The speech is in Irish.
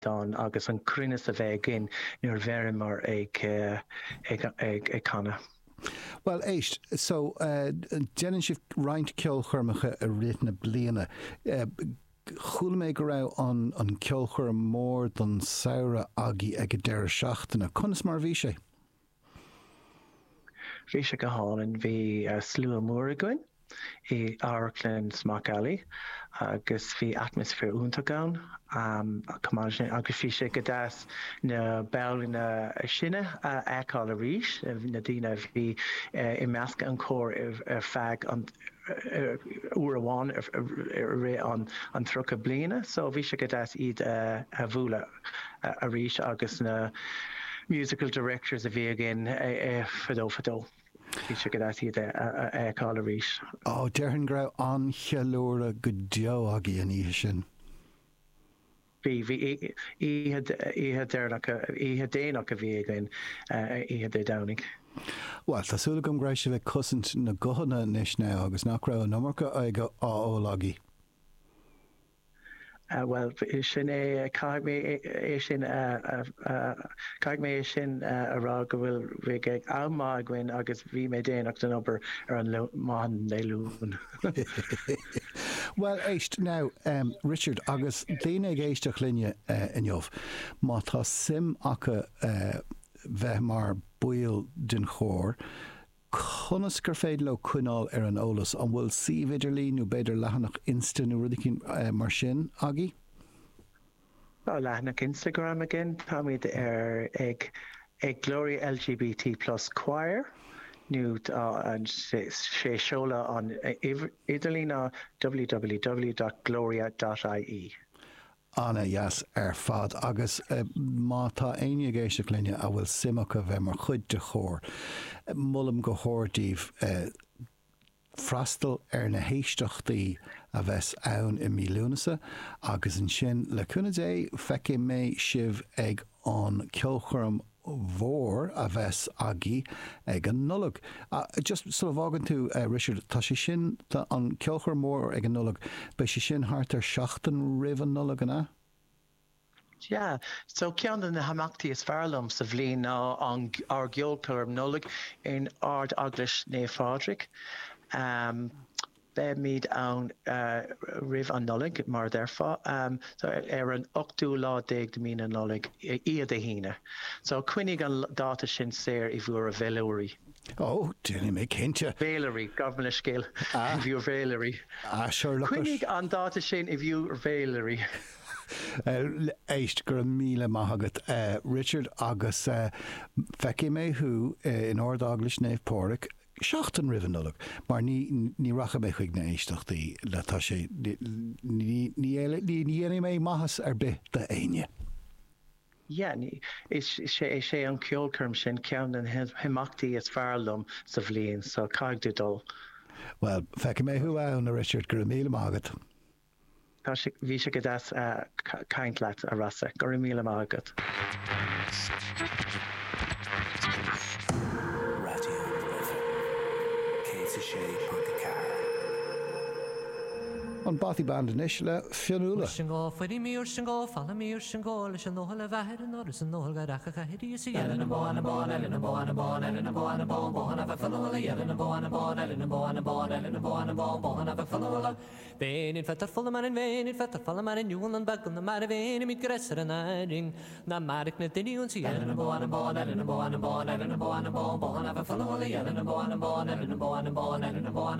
don agus an crinne a bheith gin nuair bherim mar ag canna. Well, éist, so déanann sibh roinnt ceolchuirmeacha a réitna bliana. Chúla mé go raibh an ceolchuir mór don saoire agaí ag deir seachtainna. Conas mar bhí sé? Bhí sé go hálainn bhí slú mór agoin I Airclan Smac Alley agus bhí atmosfér úntagán agus bhí sé go deas na bailina sinne eáil a rís na dtíine bhí I measca an cór ar feadh an uair amháin ré an trocha bliana, so bhí sé go deas iad a bhúla a rís agus na musical directors a bhí agin fadó. Bhí sé go deas iad a eáil a rís. Dearhann go raibh an chealúra go deo agaí an ihe sin. Bhí ihe déanach a bhí agin ihe dé danig. Well, tásúla gom gréis bheith cosint na gohanna níos ná agus nach raibh an nómarcha ag áolagaí. Well, sin caig mé sin ará go bhfuil bhí ag ammághain agus bhí mé déanach den obair ar an máin léilún. Well, éist now, Richard, agus daine ag éisteach linne inniuh, má tá sim acha bheith mar buil den chóir, chunas gur féad le cuineáil ar an ólas an bhfuil siomh líú beidir lehanach Insta nó rudicín mar sin agaí? Lehanach Instagram agin, tá míad ar ag Gloria LGBT plus choir, nó sé seola an idirlín á www.gloria.ie. Anna yes ar fad agus má tá aine géisteach linne a bhfuil simachcha bheith mar chuid de chóir. Mullam go chóirtíh freastal ar na héisteachtaí a bheits ann I mílúnasa agus an sin le cúna é feici mé sibh ag an ceolchuirm mhór a bheits agaí ag an nullag. Just sort of ágan tú, Richard, tá sé sin an ceolchuir mór ag an nullag, bei sé sin thart ar 7 ribh an nullag anna? Yeah, so cean na hamachtaí is fearlam sa bhliain ná an ar geolchuirm nullag in ard aglas né fádric. Be míad an ribh an nullag mar derfa, so ar an 8 mína nullag iad a híine. So cuinig an dáta sin séir I bhuair a bhéileoirí. Déanana mé cinnte. Bhéileoirí, government scéal, I bhuair bhéileoirí. Sure, cuinig an dáta sin I bhuair bhéileoirí. Éist gur míle maithagat. Richard, agus feici mé thu in ord aglas néamh Pádraic 7 ribh an nullag, mar ní racha mé chuig na éisteachtaí le tá sé ní dhéana mé maithas ar bith de aine. Yeah, is sé an ceolchuirm sin ceann an himachtaí is fearlam sa bhliain, so caig du dul. Well, feici mé thu ann na Richard gur míle maithagat. Bhí sé go deas caint leat a rasa, gur míle maithagat. An Bathy band inis le Fionnuala. Singó farí míor singó falla míor singó leis an nóhol a bheithir an orras an nóhol garacha chahirí is Ellen an bón an bón Ellen an bón an bón Ellen an bón an bón bón a bheith fallóla Ellen an bón an bón Ellen an bón an bón Ellen an bón an bón bón a bheith fallóla Bénin fetar fulla mar in vénin fetar falla mar in júan an bagel na mar a vénin mít gresser an airing na maric na diniún si Ellen an bón an bón Ellen an bón an bón Ellen an bón an bón bón a bheith fallóla Ellen an bón an bón Ellen an bón an bón Ellen an bón